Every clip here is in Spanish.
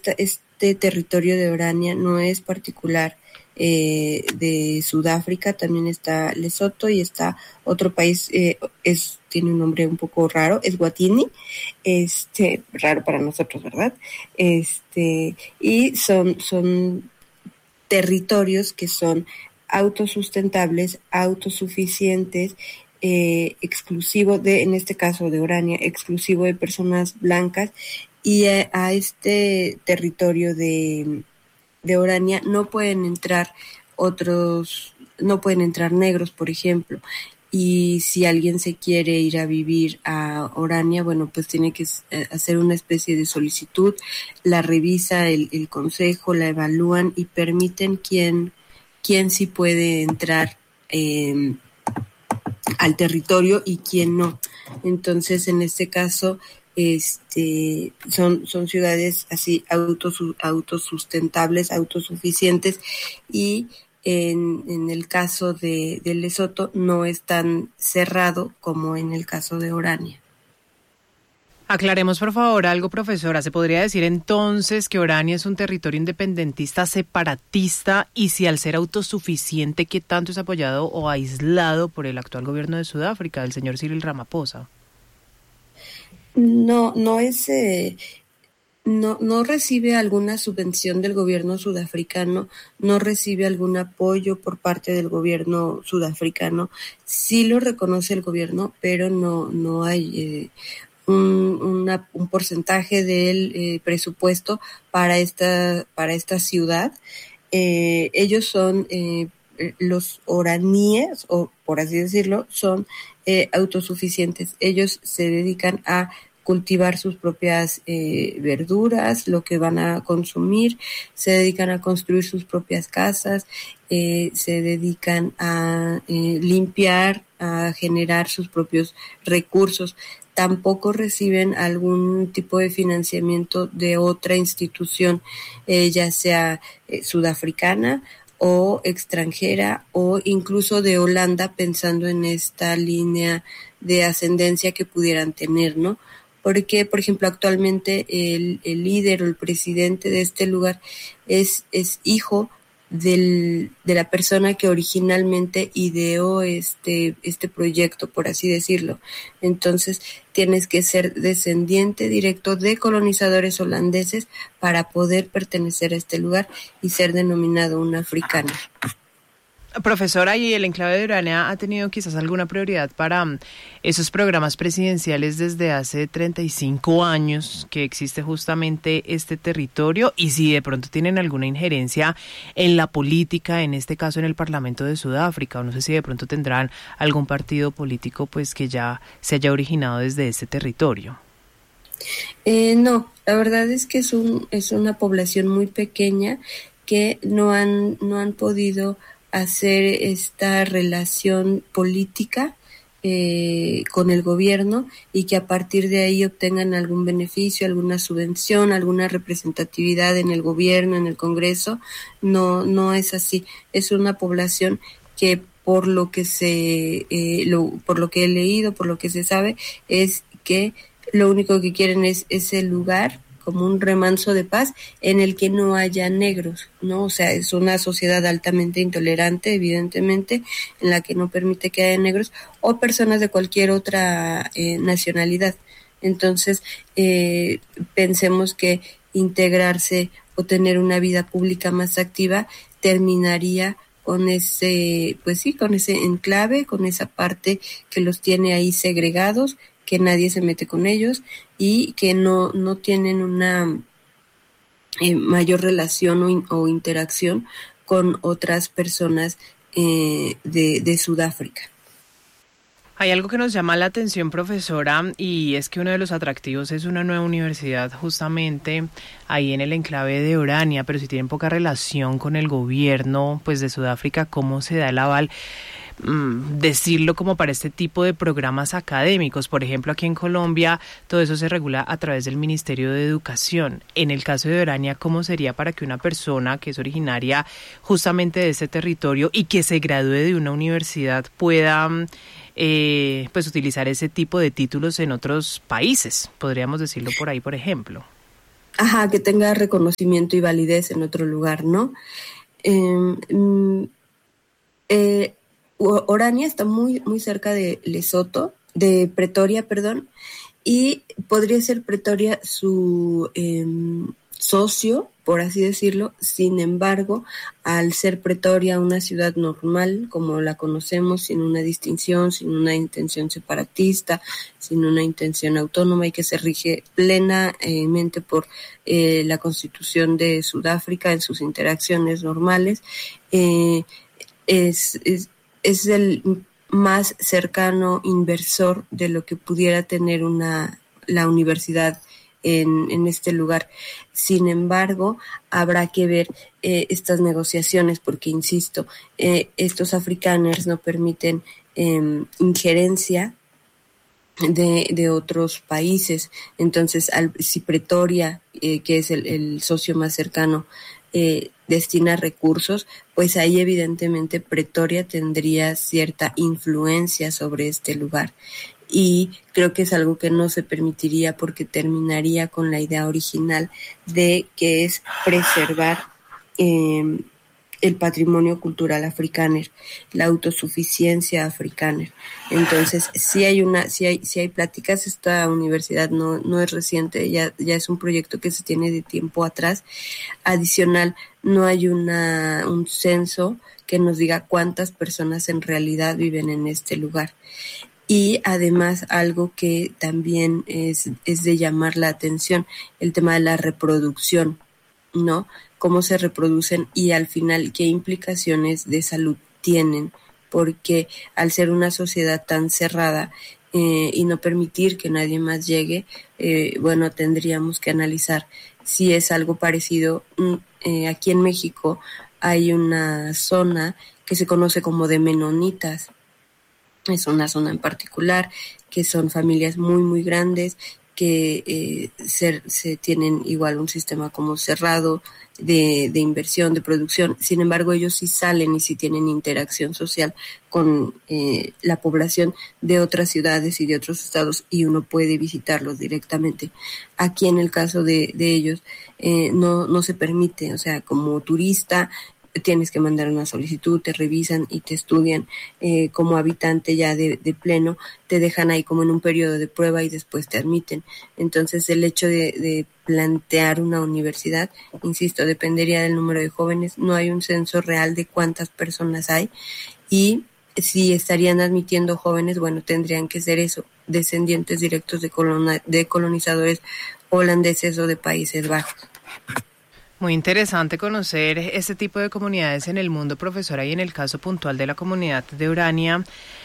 este territorio de Orania no es particular de Sudáfrica, también está Lesoto y está otro país, tiene un nombre un poco raro, Eswatini, raro para nosotros, ¿verdad? Y son territorios que son autosustentables, autosuficientes, exclusivo en este caso de Orania, exclusivo de personas blancas, y a este territorio de Orania no pueden entrar negros, por ejemplo. Y si alguien se quiere ir a vivir a Orania, bueno, pues tiene que hacer una especie de solicitud, la revisa el consejo, la evalúan y permiten quién sí puede entrar al territorio y quién no. Entonces, en este caso, son ciudades así autosustentables, autosuficientes, y en el caso de Lesoto no es tan cerrado como en el caso de Orania. Aclaremos, por favor, algo, profesora. ¿Se podría decir entonces que Orania es un territorio independentista separatista, y si al ser autosuficiente, qué tanto es apoyado o aislado por el actual gobierno de Sudáfrica, el señor Cyril Ramaphosa? No es... No recibe alguna subvención del gobierno sudafricano, no recibe algún apoyo por parte del gobierno sudafricano. Sí lo reconoce el gobierno, pero no hay un porcentaje del presupuesto para esta ciudad. Ellos son los oraníes, o por así decirlo, son autosuficientes. Ellos se dedican a cultivar sus propias verduras, lo que van a consumir, se dedican a construir sus propias casas, se dedican a limpiar, a generar sus propios recursos. Tampoco reciben algún tipo de financiamiento de otra institución, ya sea sudafricana o extranjera, o incluso de Holanda, pensando en esta línea de ascendencia que pudieran tener, ¿no? Porque, por ejemplo, actualmente el líder o el presidente de este lugar es hijo de la persona que originalmente ideó este proyecto, por así decirlo. Entonces, tienes que ser descendiente directo de colonizadores holandeses para poder pertenecer a este lugar y ser denominado un africano. Profesora, ¿y el enclave de Orania ha tenido quizás alguna prioridad para esos programas presidenciales desde hace 35 años que existe justamente este territorio? Y si de pronto tienen alguna injerencia en la política, en este caso en el Parlamento de Sudáfrica, o no sé si de pronto tendrán algún partido político pues que ya se haya originado desde este territorio. No, la verdad es que es una población muy pequeña que no han podido hacer esta relación política con el gobierno, y que a partir de ahí obtengan algún beneficio, alguna subvención, alguna representatividad en el gobierno, en el Congreso. No es así. Es una población que, por lo que por lo que he leído, por lo que se sabe, es que lo único que quieren es ese lugar como un remanso de paz en el que no haya negros, ¿no? O sea, es una sociedad altamente intolerante, evidentemente, en la que no permite que haya negros o personas de cualquier otra nacionalidad. Entonces, pensemos que integrarse o tener una vida pública más activa terminaría con ese enclave, con esa parte que los tiene ahí segregados, que nadie se mete con ellos y que no tienen una mayor relación o interacción con otras personas de Sudáfrica. Hay algo que nos llama la atención, profesora, y es que uno de los atractivos es una nueva universidad justamente ahí en el enclave de Orania, pero si tienen poca relación con el gobierno pues de Sudáfrica, ¿cómo se da el aval? Decirlo como para este tipo de programas académicos. Por ejemplo, aquí en Colombia todo eso se regula a través del Ministerio de Educación. En el caso de Orania, ¿cómo sería para que una persona que es originaria justamente de ese territorio y que se gradúe de una universidad pueda pues utilizar ese tipo de títulos en otros países? Podríamos decirlo por ahí, por ejemplo. Ajá, que tenga reconocimiento y validez en otro lugar, ¿no? Orania está muy, muy cerca de Lesoto, de Pretoria, perdón, y podría ser Pretoria su socio, por así decirlo. Sin embargo, al ser Pretoria una ciudad normal, como la conocemos, sin una distinción, sin una intención separatista, sin una intención autónoma y que se rige plenamente por la Constitución de Sudáfrica en sus interacciones normales, es el más cercano inversor de lo que pudiera tener la universidad en este lugar. Sin embargo, habrá que ver estas negociaciones porque, insisto, estos afrikaners no permiten injerencia de otros países. Entonces, si Pretoria, que es el socio más cercano, destina recursos, pues ahí evidentemente Pretoria tendría cierta influencia sobre este lugar. Y creo que es algo que no se permitiría porque terminaría con la idea original de que es preservar el patrimonio cultural afrikáner, la autosuficiencia afrikáner. Entonces, si hay pláticas. Esta universidad no es reciente, ya es un proyecto que se tiene de tiempo atrás. Adicional, no hay un censo que nos diga cuántas personas en realidad viven en este lugar. Y además algo que también es de llamar la atención, el tema de la reproducción, ¿no? Cómo se reproducen y al final qué implicaciones de salud tienen, porque al ser una sociedad tan cerrada y no permitir que nadie más llegue, bueno, tendríamos que analizar si es algo parecido. Aquí en México hay una zona que se conoce como de menonitas. Es una zona en particular que son familias muy, muy grandes que se tienen igual un sistema como cerrado de inversión, de producción. Sin embargo, ellos sí salen y sí tienen interacción social con la población de otras ciudades y de otros estados y uno puede visitarlos directamente. Aquí en el caso de ellos no se permite, o sea, como turista tienes que mandar una solicitud, te revisan y te estudian. Como habitante ya de pleno, te dejan ahí como en un periodo de prueba y después te admiten. Entonces el hecho de plantear una universidad, insisto, dependería del número de jóvenes. No hay un censo real de cuántas personas hay y si estarían admitiendo jóvenes, bueno, tendrían que ser eso, descendientes directos de colonizadores holandeses o de Países Bajos. Muy interesante conocer este tipo de comunidades en el mundo, profesora, y en el caso puntual de la comunidad de Orania,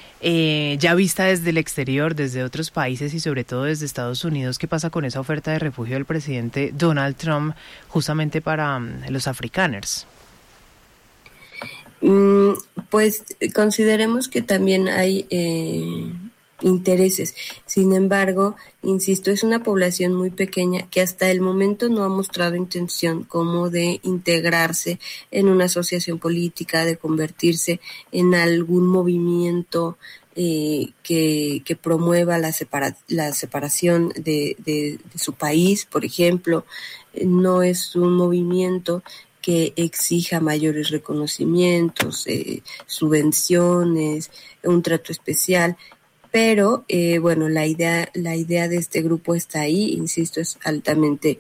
ya vista desde el exterior, desde otros países y sobre todo desde Estados Unidos. ¿Qué pasa con esa oferta de refugio del presidente Donald Trump justamente para los afrikaners? Pues consideremos que también hay intereses. Sin embargo, insisto, es una población muy pequeña que hasta el momento no ha mostrado intención como de integrarse en una asociación política, de convertirse en algún movimiento que promueva la separación de su país, por ejemplo. No es un movimiento que exija mayores reconocimientos, subvenciones, un trato especial. Pero bueno, la idea de este grupo está ahí, insisto, es altamente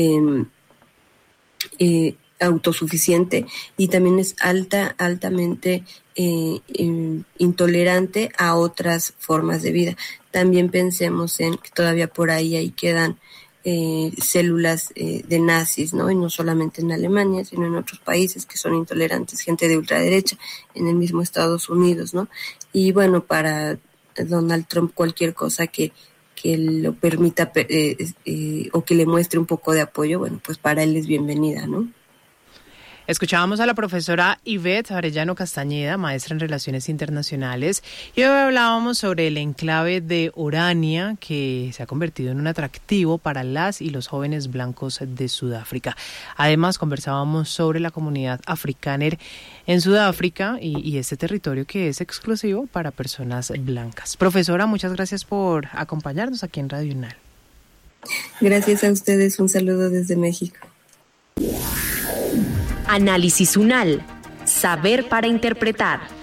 autosuficiente y también es altamente intolerante a otras formas de vida. También pensemos en que todavía por ahí quedan células de nazis, ¿no? Y no solamente en Alemania, sino en otros países que son intolerantes, gente de ultraderecha, en el mismo Estados Unidos, ¿no? Y bueno, para Donald Trump cualquier cosa que lo permita o que le muestre un poco de apoyo, bueno, pues para él es bienvenida, ¿no? Escuchábamos a la profesora Ivette Arellano Castañeda, maestra en Relaciones Internacionales, y hoy hablábamos sobre el enclave de Orania, que se ha convertido en un atractivo para las y los jóvenes blancos de Sudáfrica. Además, conversábamos sobre la comunidad afrikaner en Sudáfrica y este territorio que es exclusivo para personas blancas. Profesora, muchas gracias por acompañarnos aquí en Radio UNAL. Gracias a ustedes, un saludo desde México. Análisis UNAL, saber para interpretar.